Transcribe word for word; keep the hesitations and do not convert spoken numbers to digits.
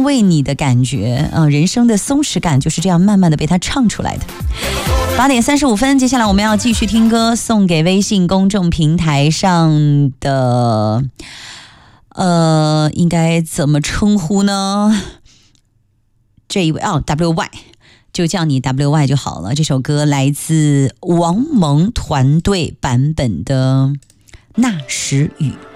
慰你的感觉，呃，人生的松弛感就是这样慢慢的被他唱出来的。八点三十五分，接下来我们要继续听歌，送给微信公众平台上的，呃，应该怎么称呼呢？这一位哦 ，W Y。就叫你 W Y 就好了。这首歌来自王蒙团队版本的《那时雨》。